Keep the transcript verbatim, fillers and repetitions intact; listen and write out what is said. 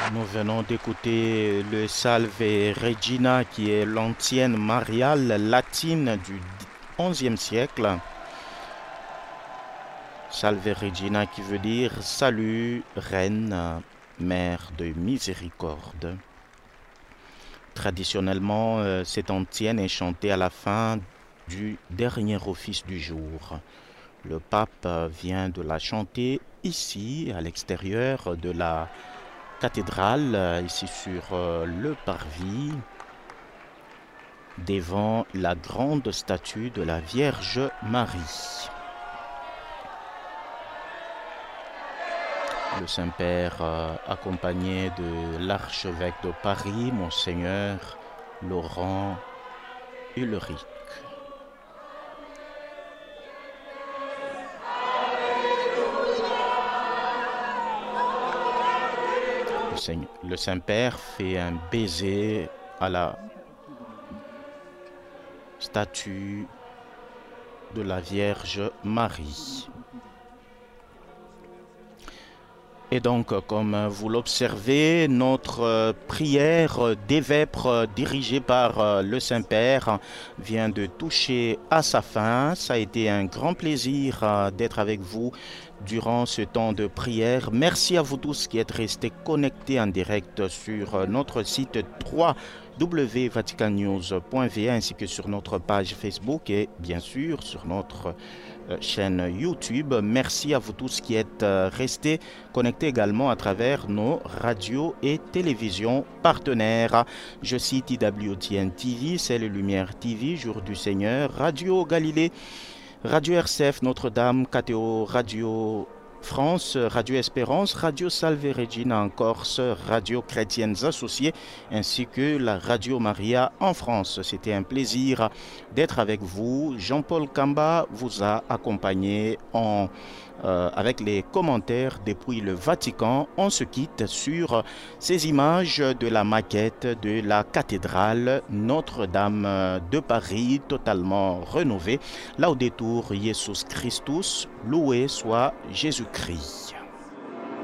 Nous venons d'écouter le Salve Regina, qui est l'ancienne mariale latine du onzième siècle. Salve Regina qui veut dire salut, reine, mère de miséricorde. Traditionnellement, euh, cette antienne est chantée à la fin du dernier office du jour. Le pape vient de la chanter ici, à l'extérieur de la cathédrale, ici sur euh, le parvis, devant la grande statue de la Vierge Marie. Le Saint-Père, euh, accompagné de l'archevêque de Paris, Monseigneur Laurent Ulrich. Le Saint-Père fait un baiser à la statue de la Vierge Marie. Et donc, comme vous l'observez, notre prière des vêpres dirigée par le Saint-Père vient de toucher à sa fin. Ça a été un grand plaisir d'être avec vous durant ce temps de prière. Merci à vous tous qui êtes restés connectés en direct sur notre site w w w point vatican news point v a ainsi que sur notre page Facebook et bien sûr sur notre chaîne YouTube. Merci à vous tous qui êtes restés connectés également à travers nos radios et télévisions partenaires. Je cite I W T N T V, C'est les Lumières T V, Jour du Seigneur, Radio Galilée, Radio R C F Notre-Dame, K T O Radio France, Radio Espérance, Radio Salve Regina en Corse, Radio Chrétiennes Associées, ainsi que la Radio Maria en France. C'était un plaisir d'être avec vous. Jean-Paul Kamba vous a accompagné en, euh, avec les commentaires depuis le Vatican. On se quitte sur ces images de la maquette de la cathédrale Notre-Dame de Paris, totalement rénovée. Laudetur Jesus Christus, loué soit Jésus-Christ.